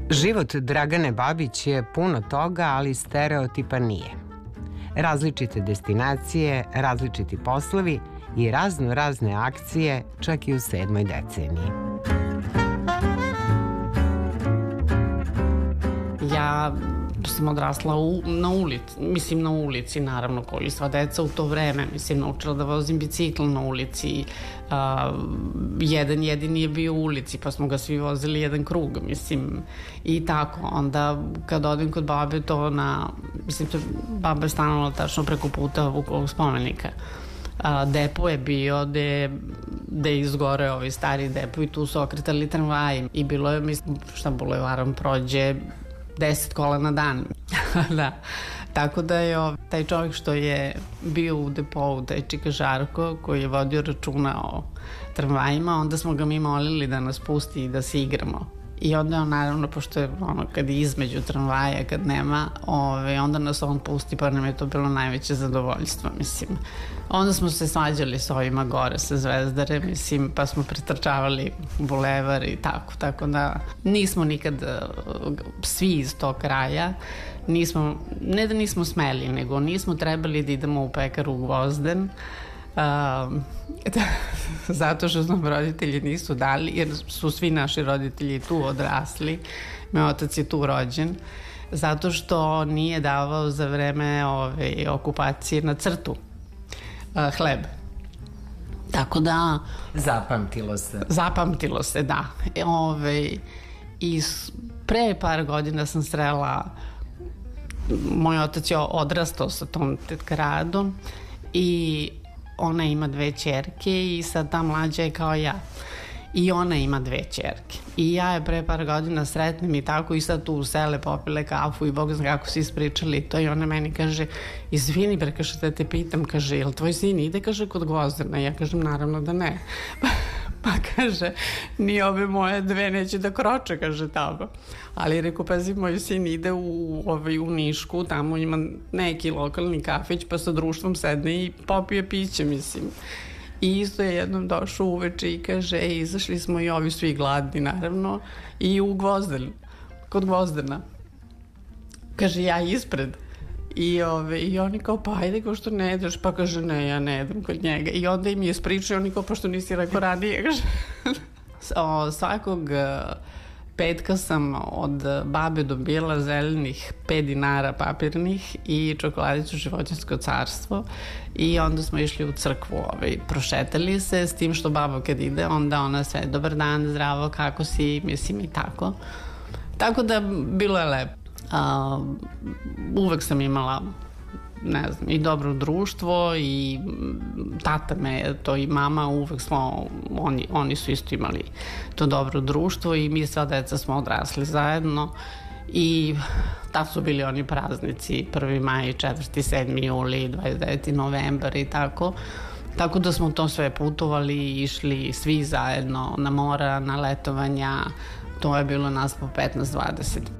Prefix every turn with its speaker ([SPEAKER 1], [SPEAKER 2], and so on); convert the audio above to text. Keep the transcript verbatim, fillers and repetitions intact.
[SPEAKER 1] Život Dragane Babić je puno toga, ali stereotipa nije. Različite destinacije, različiti poslovi i razno razne akcije, čak i u sedmoj deceniji.
[SPEAKER 2] Ja sam odrasla u, na ulici, mislim na ulici naravno, kao i sva deca u to vreme, mislim naučila da vozim bicikl na ulici, uh, jedan jedini je bio u ulici pa smo ga svi vozili jedan krug, mislim, i tako. Onda kad odem kod babe to na, mislim, to baba je stanovala tačno preko puta Vukovog spomenika. Uh, depo je bio gde, gde je izgoreo ovaj stari depo i tu su okretali tramvaji i bilo je, mislim, šta bulevarom prođe deset kola na dan. Da. Tako da je ov, taj čovjek što je bio u depovu, taj Čika Žarko, koji je vodio računa o tramvajima, onda smo ga mi molili da nas pusti i da se igramo. I onda on, naravno, pošto je ono, kad je između tramvaja, kad nema, ove, onda nas on pusti, pa nam je to bilo najveće zadovoljstvo, mislim. Onda smo se svađali s ovima gore, sa Zvezdare, mislim, pa smo pretrčavali bulevar i tako, tako da nismo nikad svi iz tog kraja, nismo, ne da nismo smeli, nego nismo trebali da idemo u pekaru u Gvozden, Uh, zato što nam roditelji nisu dali, jer su svi naši roditelji tu odrasli, moj otac je tu rođen, zato što nije davao za vreme ove okupacije na crtu uh, hleb. Tako da
[SPEAKER 1] zapamtilo se.
[SPEAKER 2] Zapamtilo se, da. Ove, i pre par godina sam srela, moj otac je odrastao sa tom tetkradom i ona ima dve ćerke i sad ta mlađa je kao ja. I ona ima dve ćerke. I ja je pre par godina sretnem i tako i sad tu u sele popile kafu i Bog zna kako si ispričali to i ona meni kaže, izvini bre, kaže, da te pitam, kaže, jel tvoj sin ide, kaže, kod Gvozdena? Ja kažem, naravno da ne. Pa kaže, ni ove moje dve neće da kroče, kaže, tamo. Ali rekao, pazi, moj sin ide u, ovaj, u Nišku, tamo ima neki lokalni kafić, pa sa društvom sedne i popije piće, mislim. I isto je jednom došao uveče i kaže, ej, izašli smo i ovi svi gladni, naravno, i u Gvozden, kod Gvozdena. Kaže, ja ispred. I, ove, I oni kao, pa ajde, kao što ne jedeš, pa kaže, ne, ja ne jedem kod njega. I onda im je spričao, oni kao, pošto nisi rekao ranije, kaže. O, svakog petka sam od babe dobila zelenih pet dinara papirnih i čokoladicu Životinjsko carstvo i onda smo išli u crkvu, ovaj, prošetali se, s tim što baba kad ide, onda ona sve, dobar dan, zdravo, kako si, mislim i tako. Tako da bilo je lepo. Uh, uvek sam imala, ne znam, i dobro društvo i tata me, to i mama, uvek smo, oni, oni su isto imali to dobro društvo i mi sva deca smo odrasli zajedno i tad su bili oni praznici, prvi maj, četvrti, sedmi juli, dvadeset deveti novembar i tako. Tako da smo to sve putovali, išli svi zajedno na mora, na letovanja, to je bilo nas po petnaest dvadeset.